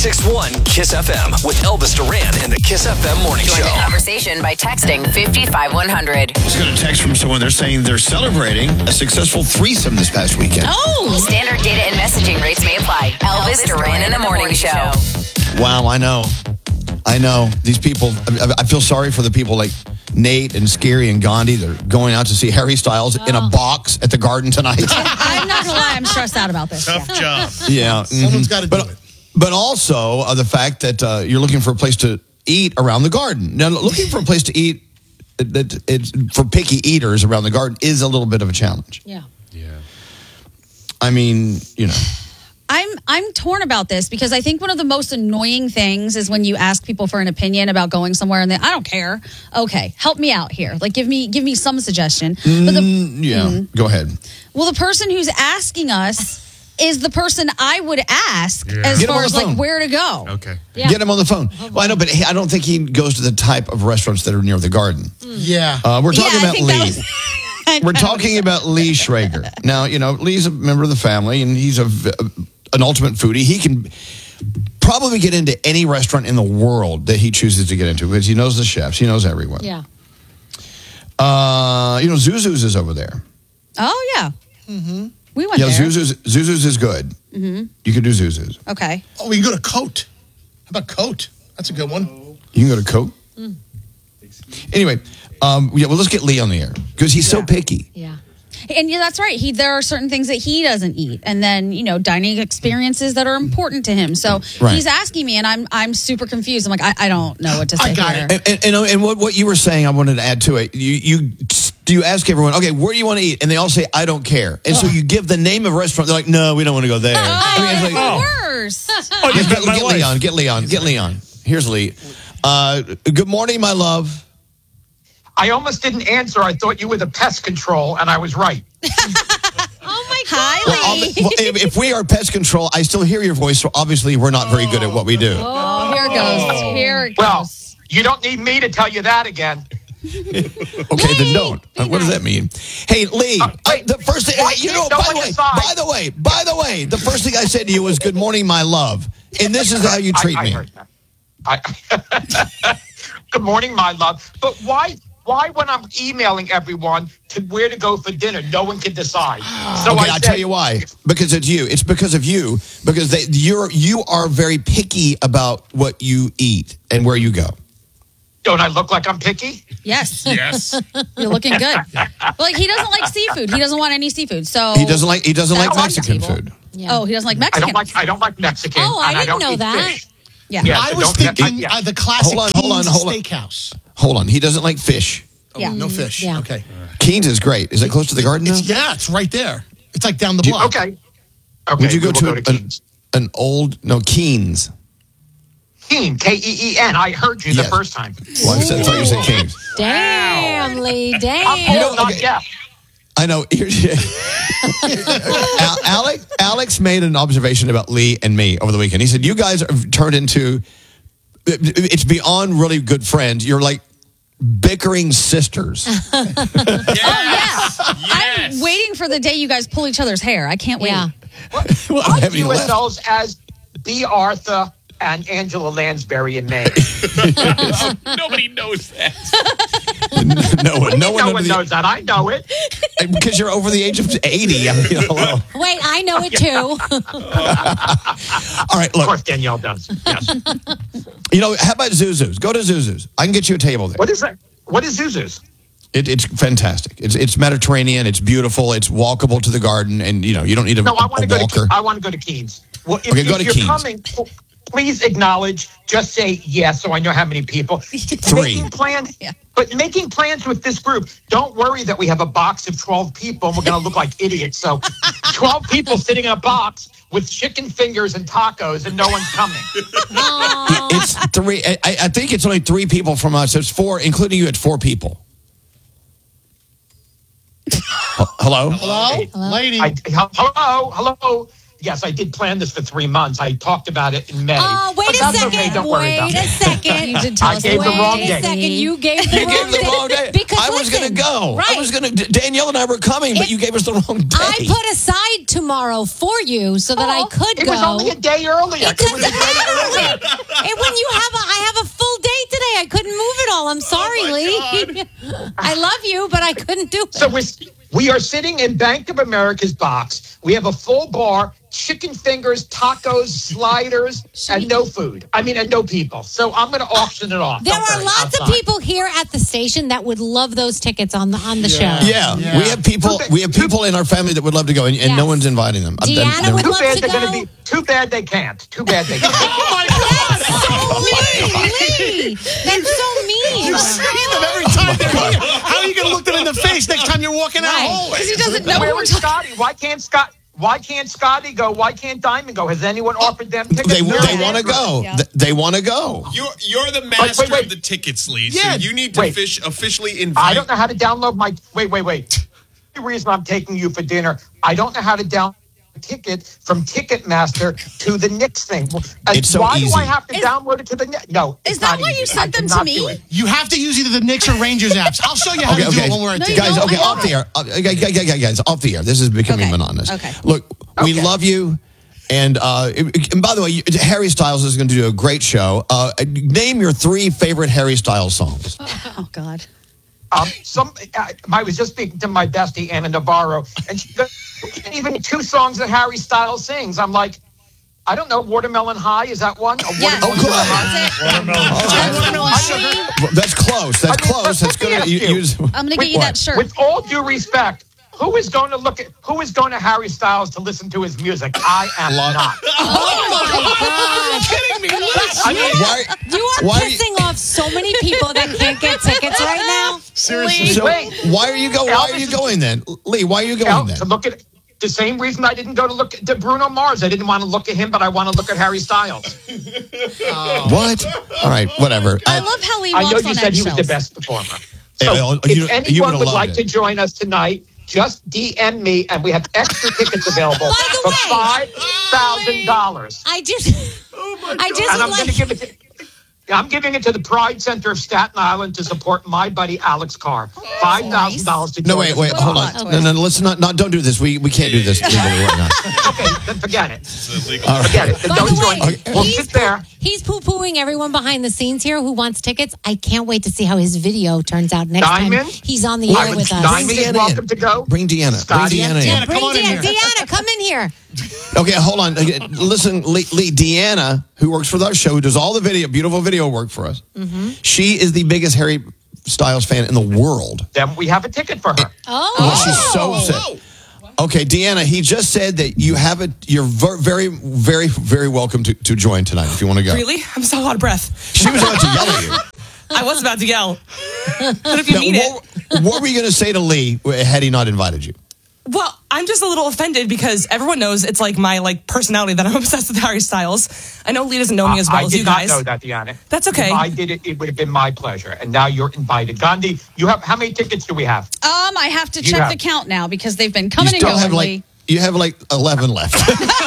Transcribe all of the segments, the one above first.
96.1 Kiss FM with Elvis Duran and the Kiss FM Morning Join Show. the conversation by texting 55100. Just got a text from someone. They're saying they're celebrating a successful threesome this past weekend. Oh! Standard data and messaging rates may apply. Elvis Duran and the Morning Show. Wow, I know. These people, I feel sorry for the people like Nate and Scary and Gandhi. They're going out to see Harry Styles in a box at the Garden tonight. I'm not going to lie. I'm stressed out about this. Tough job. Yeah. Someone's got to do it. But also the fact that you're looking for a place to eat around the Garden. Now, looking for a place to eat for picky eaters around the Garden is a little bit of a challenge. Yeah. I mean, I'm torn about this because I think one of the most annoying things is when you ask people for an opinion about going somewhere and I don't care. Okay, help me out here. Like give me some suggestion. But go ahead. Well, the person who's asking us is the person I would ask as Get him far on as the phone. like where to go. Okay. Yeah. Get him on the phone. Well, I know, but I don't think he goes to the type of restaurants that are near the Garden. Yeah. We're talking about Lee. We're I talking about Lee Schrager. Now, Lee's a member of the family, and he's an ultimate foodie. He can probably get into any restaurant in the world that he chooses to get into because he knows the chefs. He knows everyone. Yeah. Zuzu's is over there. Oh, yeah. Mm-hmm. We went Yeah, there. Zuzu's is good. Mm-hmm. You can do Zuzu's. Okay. Oh, we can go to Coat. How about Coat? That's a good one. You can go to Coke. Anyway, let's get Lee on the air because he's so picky. Yeah. And that's right. There are certain things that he doesn't eat, and then dining experiences that are important to him. So he's asking me, and I'm super confused. I'm like, I don't know what to say. I got here. it. And what you were saying, I wanted to add to it. You ask everyone, okay, where do you want to eat? And they all say, I don't care. And so you give the name of a restaurant. They're like, no, we don't want to go there. It's worse. Get Leon. Here's Lee. Good morning, my love. I almost didn't answer. I thought you were the pest control, and I was right. Oh my God. Hi, Lee. If we are pest control, I still hear your voice, so obviously we're not very good at what we do. Oh, here it goes. Well, you don't need me to tell you that again. Okay, then don't. What does that mean? Hey, Lee, the first thing, by the way, the first thing I said to you was good morning, my love. And this is how you treat me. I heard that. Good morning, my love. But why when I'm emailing everyone to where to go for dinner, no one can decide? So I'll tell you why. Because it's you. It's because of you. Because you are very picky about what you eat and where you go. Don't I look like I'm picky? Yes. Yes. You're looking good. Like he doesn't like seafood. He doesn't want any seafood. So he doesn't like Mexican food. Yeah. Oh, he doesn't like Mexican. I don't like Mexican. Oh, I didn't know that. Fish. Yeah. I was thinking the classic Hold on. Steakhouse. Hold on. He doesn't like fish. Oh, Yeah. no fish. Yeah. Okay. Keen's is great. Is it close to the Garden now? It's right there. It's like down the block. Okay. Would you go to Keen's? Keen's? Keen, K-E-E-N. I heard you the first time. Well, I thought you said Keen's. Damn, Lee. Damn. I'm old, not deaf. I know. Alex made an observation about Lee and me over the weekend. He said, you guys have turned into, it's beyond really good friends. You're like bickering sisters. Yes. I'm waiting for the day you guys pull each other's hair. I can't wait. I view ourselves as B. Arthur and Angela Lansbury in May. Nobody knows that. No one knows that. I know it. Because you're over the age of 80. I mean, hello. Wait, I know it too. All right, look. Of course, Danielle does. Yes. How about Zuzu's? Go to Zuzu's. I can get you a table there. What is that? What is Zuzu's? It's fantastic. It's Mediterranean. It's beautiful. It's walkable to the Garden, and you don't need a walker. I want to go to Keen's. Well, go to you're Keen's. Coming, please acknowledge. Just say yes, so I know how many people. 3. Making plans, but making plans with this group. Don't worry that we have a box of 12 people and we're going to look like idiots. So, 12 people sitting in a box with chicken fingers and tacos, and no one's coming. It's 3. I think it's only 3 people from us. It's 4, including you. It's 4 people. Hello? Hello? Lady. Hello? Yes, I did plan this for 3 months. I talked about it in May. Oh, wait But a that's second. okay, don't worry about Wait a it. second. You did tell I us gave the wrong Wait a date. second. You gave the You gave the wrong day. Because I was going to listen, go. Right. I was going to. Danielle and I were coming, but you gave us the wrong day. I put aside tomorrow for you so that I could It go. was only a day earlier. It doesn't matter. And when you have I have a full day today. I couldn't move it all. I'm sorry, Lee. I love you, but I couldn't do it. So we are sitting in Bank of America's box. We have a full bar, chicken fingers, tacos, sliders, and no food. I mean, and no people. So I'm going to auction it off. There Don't are worry, lots of outside. people here at the station that would love those tickets on the show. Yeah, we have people. We have people in our family that would love to go, and no Yes. one's inviting them. Deanna would Too love bad to they're going to go. be. Too bad they can't. Too bad they can't. Oh my God! Lee, that's so mean. You see them every time they're here. How are you going to look them in the face next time you're walking out Right. hallway? Because he doesn't know Where we're is talking. Scotty? Why can't Scotty go? Why can't Diamond go? Has anyone offered them tickets? They No. want to go. Yeah. They want to go. You're the master wait. of the tickets, Lee. Yeah. So you need to Wait. officially invite. I don't know how to download my. Wait. The reason I'm taking you for dinner, I don't know how to download a ticket from Ticketmaster to the Knicks thing. It's so why easy. do I have to download it to the Knicks? No, Is it's that not why easy. you sent I them to cannot me? do it. You have to use either the Knicks or Rangers apps. I'll show you how to do it when we're at No, you guys. don't. Okay, I off love the air. Guys, off the air. This is becoming Okay. monotonous. Okay. Look, we Okay. love you. And by the way, Harry Styles is going to do a great show. Name your 3 favorite Harry Styles songs. Oh God. I was just speaking to my bestie Anna Navarro, and she goes, even 2 songs that Harry Styles sings. I'm like, I don't know. Watermelon High, is that one? Yes. Oh, good. That's it. That's close. That's close. That's good. Let me ask you. I'm gonna get you that shirt. With all due respect, who is going to Harry Styles to listen to his music? I am not. Oh my gosh. I mean, You are Why- pissing off so many people that can't get tickets right now. Seriously. So Wait. why are you going? Why are you going then, Lee? Why are you going then? to look at the same reason I didn't go to look at Bruno Mars. I didn't want to look at him, but I want to look at Harry Styles. What? All right, whatever. I love how he I walks know you on said he was the eggshells. best performer. Yeah, So you if would've anyone would loved like it. to join us tonight, just DM me, and we have extra tickets available By the for way- $5,000. I just And I'm going to give it. I'm giving it to the Pride Center of Staten Island to support my buddy Alex Carr. $5,000 to join No, wait, us. hold on. No, let's not. Don't do this. We can't do this legally right now. Okay, then forget it. All right. Forget it. Then By don't the way, join. We'll sit there. he's poo-pooing everyone behind the scenes here who wants tickets. I can't wait to see how his video turns out next time Diamond? he's on the air with us. Diamond is Deanna welcome in. to go. Bring Deanna. Scotty. Bring Deanna in. Deanna, Bring come on in Deanna. here. Deanna, come in here. Okay, hold on. Okay, listen, Lee, Deanna, who works for our show, who does all the beautiful video work for us. She is the biggest Harry Styles fan in the world. Then we have a ticket for her. Well, she's so upset. Okay, Deanna, he just said that you have it. You're very, very, very welcome to join tonight if you want to go. Really? I'm so out of breath. She was about to yell at you. I was about to yell. But if you Now, need it. what were you going to say to Lee had he not invited you? Well, I'm just a little offended because everyone knows it's like my personality that I'm obsessed with Harry Styles. I know Lee doesn't know me as well I as did you not guys. know that, Deanna. That's okay. If I did it, it would have been my pleasure. And now you're invited. Gandhi, you have how many tickets do we have? I have to You check have- the count now because they've been You coming and still going. have Lee. you have 11 left.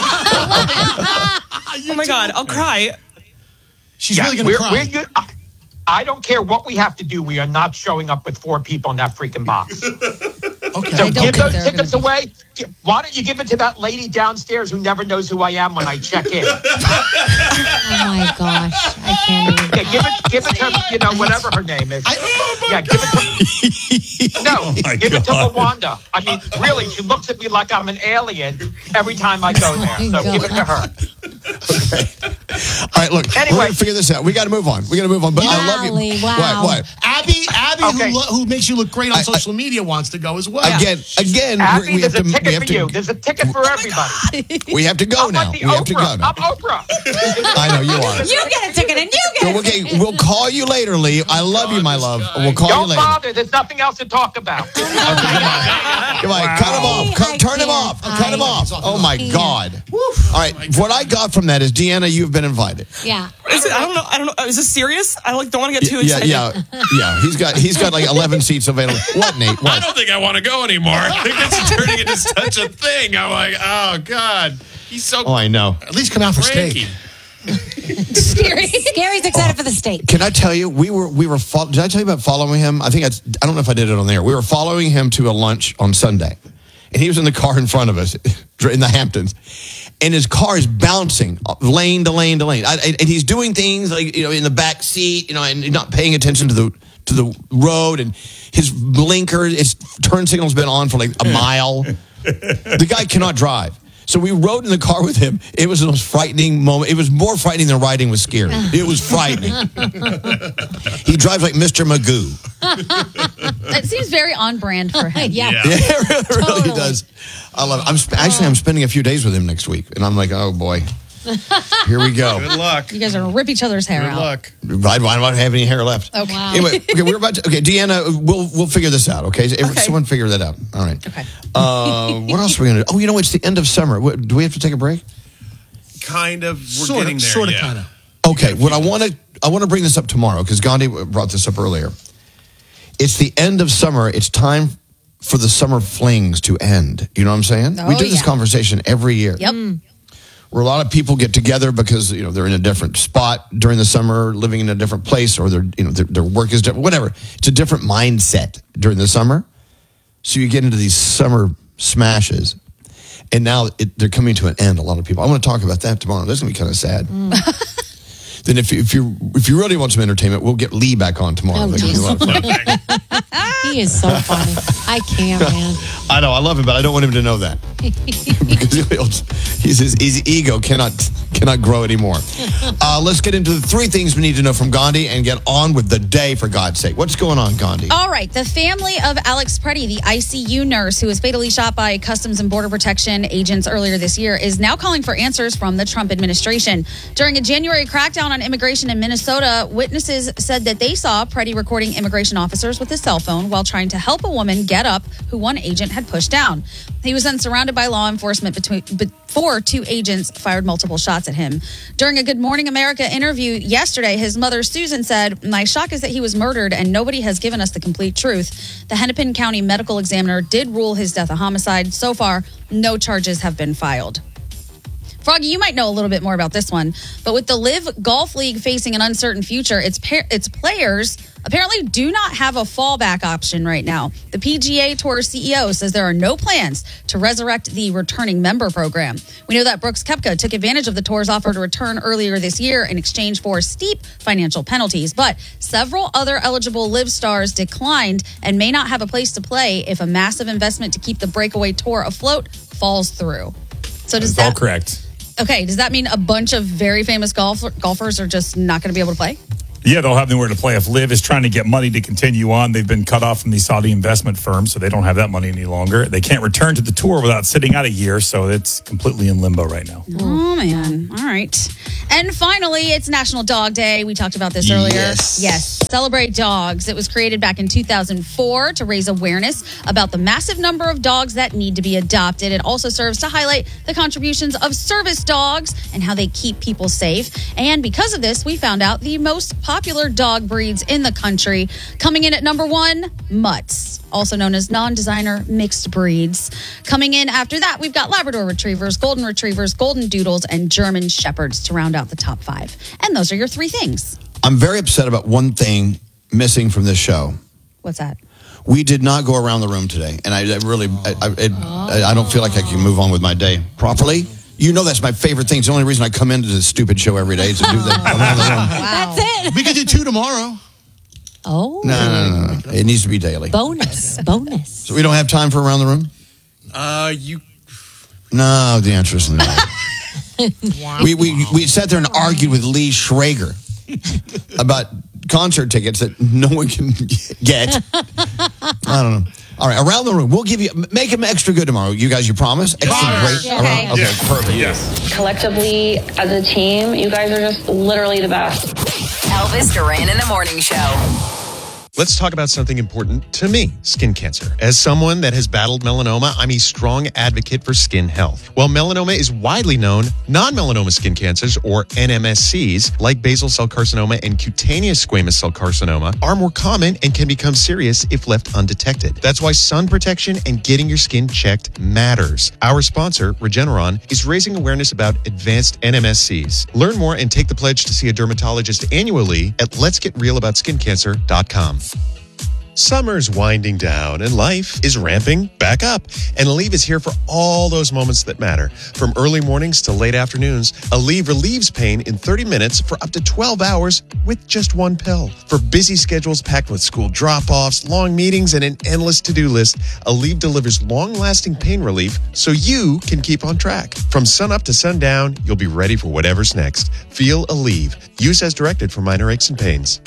Oh my God, I'll cry. She's really going to cry. We're good. I don't care what we have to do. We are not showing up with 4 people in that freaking box. Okay. So I don't give think those they're tickets gonna away. Why don't you give it to that lady downstairs who never knows who I am when I check in? Oh my gosh. I can't even. Yeah, give it to whatever her name is. Yeah, give it to give it to Lawanda. I mean, really, she looks at me like I'm an alien every time I go there. So give it to her. All right, look. We're Anyway. going to figure this out. We got to move on. But I love you. Golly, wow. What? Abby, Okay. who makes you look great on social media, wants to go as well. Again, Abby, we have there's a to. ticket We have for you. to. There's a ticket for everybody. We have to go I'm now. like We the have to go Oprah. now. I'm Oprah. I know you are. You get a ticket and you get a Okay, ticket. we'll call you later, Lee. I love you, my love. We'll call you Don't later. bother. There's nothing else to talk about. Come on, cut him off. I Turn him can't. off. Cut him off. Oh my can't. God. All right, what I got from that is, Deanna, you've been invited. Yeah. I don't know. Is this serious? I don't want to get too Yeah, excited. yeah. He's got 11 seats available. What, Nate? I What? don't think I want to go anymore. I think it's turning into such a thing. I'm like, oh God. He's so Oh, I know. At least come out for cranky. steak. Scary's excited for the steak. Can I tell you, we were did I tell you about following him? I don't know if I did it on there. We were following him to a lunch on Sunday, and he was in the car in front of us in the Hamptons, and his car is bouncing lane to lane to lane, and he's doing things like, in the back seat, and not paying attention to the road, and his blinker, his turn signal's been on for like a mile. The guy cannot drive. So we rode in the car with him. It was the most frightening moment. It was more frightening than riding with Scary. It was frightening. He drives like Mr. Magoo. It seems very on brand for him. Yeah. It really does. I love it. I'm spending a few days with him next week, and I'm like, oh boy, here we go. Good luck. You guys are going to rip each other's hair Good out. luck. I don't have any hair left. Okay. Wow. Anyway, okay, we're about to. Okay, Deanna, we'll figure this out. Okay, someone figure that out. All right. Okay. What else are we gonna do? Oh, it's the end of summer. Do we have to take a break? Kind of. We're getting there. Sort of, yeah. kind of. Okay. What I want to bring this up tomorrow because Gandhi brought this up earlier. It's the end of summer. It's time for the summer flings to end. You know what I'm saying? We do this conversation every year. Yep. Where a lot of people get together because they're in a different spot during the summer, living in a different place, or their work is different. Whatever, it's a different mindset during the summer. So you get into these summer smashes, and now they're coming to an end. A lot of people. I want to talk about that tomorrow. That's gonna be kind of sad. Then if you really want some entertainment, we'll get Lee back on tomorrow. Oh, That can be a lot of fun. He is so funny. I can't, man. I know, I love him, but I don't want him to know that because his ego cannot grow anymore. Let's get into the 3 things we need to know from Gandhi and get on with the day, for God's sake. What's going on, Gandhi? All right. The family of Alex Preddy, the ICU nurse who was fatally shot by Customs and Border Protection agents earlier this year, is now calling for answers from the Trump administration. During a January crackdown on immigration in Minnesota, witnesses said that they saw Preddy recording immigration officers with his cell phone while trying to help a woman get up who one agent had pushed down. He was then surrounded by law enforcement before 2 agents fired multiple shots at him. During a Good Morning America interview yesterday, his mother, Susan, said, "My shock is that he was murdered and nobody has given us the complete truth. The Hennepin County medical examiner did rule his death a homicide. So far, no charges have been filed." Froggy, you might know a little bit more about this one, but with the Live Golf League facing an uncertain future, its players apparently do not have a fallback option right now. The PGA Tour CEO says there are no plans to resurrect the returning member program. We know that Brooks Koepka took advantage of the tour's offer to return earlier this year in exchange for steep financial penalties, but several other eligible Live stars declined and may not have a place to play if a massive investment to keep the breakaway tour afloat falls through. So does That's all correct. Okay, does that mean a bunch of very famous golfers are just not going to be able to play? Yeah, they'll have nowhere to play. If Liv is trying to get money to continue on, they've been cut off from the Saudi investment firm, so they don't have that money any longer. They can't return to the tour without sitting out a year, so it's completely in limbo right now. Oh, man. All right. And finally, it's National Dog Day. We talked about this earlier. Yes. Celebrate dogs. It was created back in 2004 to raise awareness about the massive number of dogs that need to be adopted. It also serves to highlight the contributions of service dogs and how they keep people safe. And because of this, we found out the most popular dog breeds in the country. Coming in at number 1, mutts, also known as non-designer mixed breeds. Coming in after that, we've got Labrador Retrievers, Golden Retrievers, Golden Doodles, and German Shepherds to round out the top 5. And those are your 3 things. I'm very upset about one thing missing from this show. What's that? We did not go around the room today, and I don't feel like I can move on with my day properly. You know that's my favorite thing. It's the only reason I come into this stupid show every day is to do that. That's it. We could do 2 tomorrow. Oh. No. It needs to be daily. Bonus. So we don't have time for around the room? No, the answer is no. Wow. We sat there and argued with Lee Schrager about concert tickets that no one can get. I don't know. All right, around the room. We'll make them extra good tomorrow. You guys, you promise? Extra great. Okay. Okay, perfect. Yes. Collectively, as a team, you guys are just literally the best. Elvis Duran in the Morning Show. Let's talk about something important to me, skin cancer. As someone that has battled melanoma, I'm a strong advocate for skin health. While melanoma is widely known, non-melanoma skin cancers, or NMSCs, like basal cell carcinoma and cutaneous squamous cell carcinoma, are more common and can become serious if left undetected. That's why sun protection and getting your skin checked matters. Our sponsor, Regeneron, is raising awareness about advanced NMSCs. Learn more and take the pledge to see a dermatologist annually at letsgetrealaboutSkinCancer.com. Summer's winding down and life is ramping back up. And Aleve is here for all those moments that matter. From early mornings to late afternoons, Aleve relieves pain in 30 minutes for up to 12 hours with just one pill. For busy schedules packed with school drop-offs, long meetings, and an endless to-do list, Aleve delivers long-lasting pain relief so you can keep on track. From sunup to sundown, you'll be ready for whatever's next. Feel Aleve. Use as directed for minor aches and pains.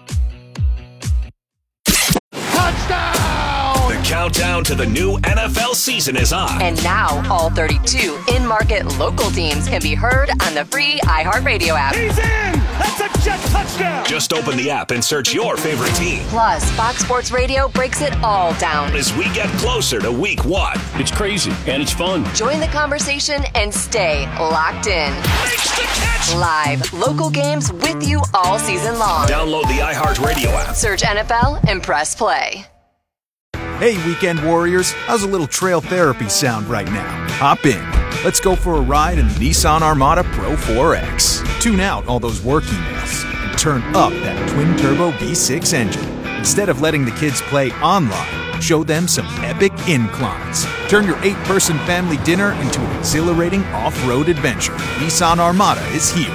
The countdown to the new NFL season is on. And now, all 32 in-market local teams can be heard on the free iHeartRadio app. He's in! That's a jet touchdown! Just open the app and search your favorite team. Plus, Fox Sports Radio breaks it all down As we get closer to week 1. It's crazy, and it's fun. Join the conversation and stay locked in. Makes the catch! Live, local games with you all season long. Download the iHeartRadio app. Search NFL and press play. Hey, weekend warriors, how's a little trail therapy sound right now? Hop in. Let's go for a ride in the Nissan Armada Pro 4X. Tune out all those work emails and turn up that twin-turbo V6 engine. Instead of letting the kids play online, show them some epic inclines. Turn your 8-person family dinner into an exhilarating off-road adventure. Nissan Armada is here.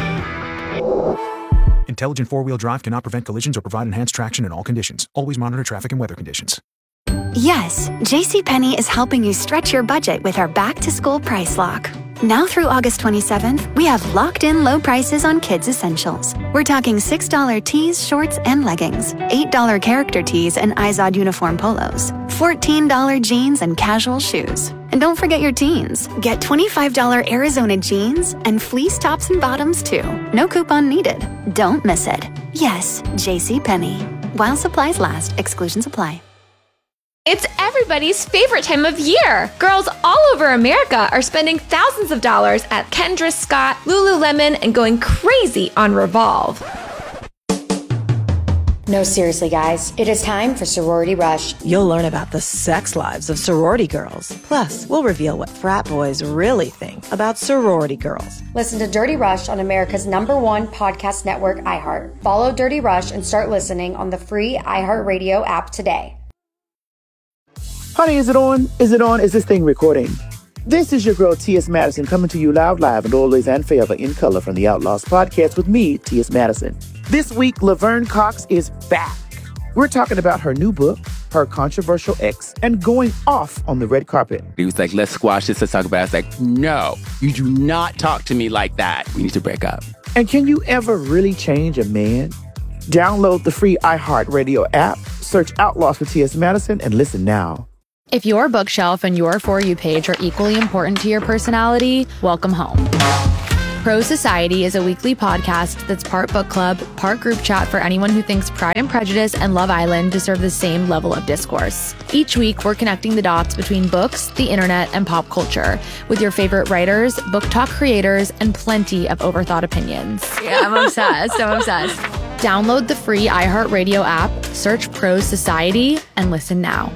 Intelligent four-wheel drive cannot prevent collisions or provide enhanced traction in all conditions. Always monitor traffic and weather conditions. Yes, JCPenney is helping you stretch your budget with our back-to-school price lock. Now through August 27th, we have locked-in low prices on kids' essentials. We're talking $6 tees, shorts, and leggings, $8 character tees and Izod uniform polos, $14 jeans and casual shoes. And don't forget your teens. Get $25 Arizona jeans and fleece tops and bottoms, too. No coupon needed. Don't miss it. Yes, JCPenney. While supplies last, exclusions apply. It's everybody's favorite time of year. Girls all over America are spending thousands of dollars at Kendra Scott, Lululemon, and going crazy on Revolve. No, seriously, guys. It is time for Sorority Rush. You'll learn about the sex lives of sorority girls. Plus, we'll reveal what frat boys really think about sorority girls. Listen to Dirty Rush on America's #1 podcast network, iHeart. Follow Dirty Rush and start listening on the free iHeartRadio app today. Honey, is it on? Is it on? Is this thing recording? This is your girl, T.S. Madison, coming to you loud, live, and always and forever in color from the Outlaws podcast with me, T.S. Madison. This week, Laverne Cox is back. We're talking about her new book, her controversial ex, and going off on the red carpet. He was like, let's squash this, let's talk about it. I was like, no, you do not talk to me like that. We need to break up. And can you ever really change a man? Download the free iHeartRadio app, search Outlaws for T.S. Madison, and listen now. If your bookshelf and your For You page are equally important to your personality, welcome home. Pro Society is a weekly podcast that's part book club, part group chat for anyone who thinks Pride and Prejudice and Love Island deserve the same level of discourse. Each week, we're connecting the dots between books, the internet, and pop culture with your favorite writers, book talk creators, and plenty of overthought opinions. Yeah, I'm obsessed. Download the free iHeartRadio app, search Pro Society, and listen now.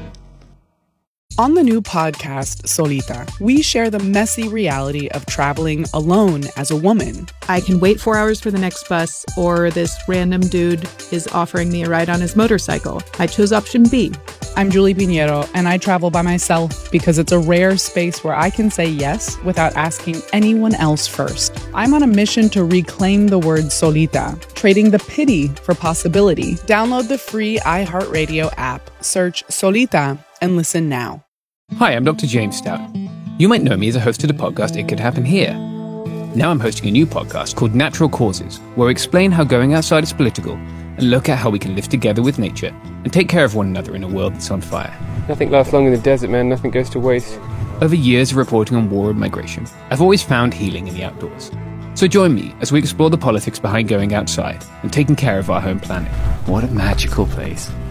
On the new podcast, Solita, we share the messy reality of traveling alone as a woman. I can wait 4 hours for the next bus, or this random dude is offering me a ride on his motorcycle. I chose option B. I'm Julie Pinheiro, and I travel by myself because it's a rare space where I can say yes without asking anyone else first. I'm on a mission to reclaim the word solita, trading the pity for possibility. Download the free iHeartRadio app, search Solita, and listen now. Hi, I'm Dr. James Stout. You might know me as a host of the podcast It Could Happen Here. Now I'm hosting a new podcast called Natural Causes, where we explain how going outside is political and look at how we can live together with nature and take care of one another in a world that's on fire. Nothing lasts long in the desert, man. Nothing goes to waste. Over years of reporting on war and migration, I've always found healing in the outdoors. So join me as we explore the politics behind going outside and taking care of our home planet. What a magical place.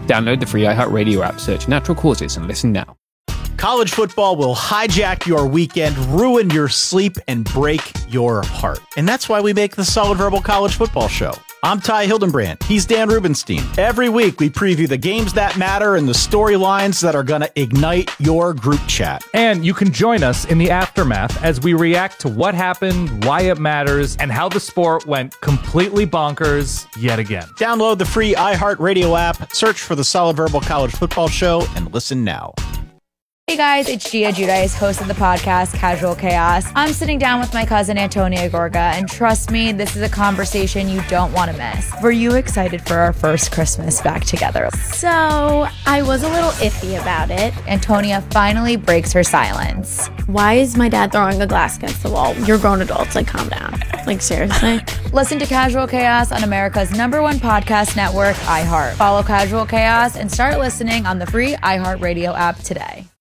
Download the free iHeartRadio app, search Natural Causes, and listen now. College football will hijack your weekend, ruin your sleep, and break your heart. And that's why we make the Solid Verbal College Football Show. I'm Ty Hildenbrand. He's Dan Rubenstein. Every week, we preview the games that matter and the storylines that are going to ignite your group chat. And you can join us in the aftermath as we react to what happened, why it matters, and how the sport went completely bonkers yet again. Download the free iHeartRadio app, search for the Solid Verbal College Football Show, and listen now. Hey guys, it's Gia Giudice, host of the podcast Casual Chaos. I'm sitting down with my cousin Antonia Gorga, and trust me, this is a conversation you don't want to miss. Were you excited for our first Christmas back together? So, I was a little iffy about it. Antonia finally breaks her silence. Why is my dad throwing a glass against the wall? You're grown adults, like calm down. Like seriously? Listen to Casual Chaos on America's #1 podcast network, iHeart. Follow Casual Chaos and start listening on the free iHeartRadio app today.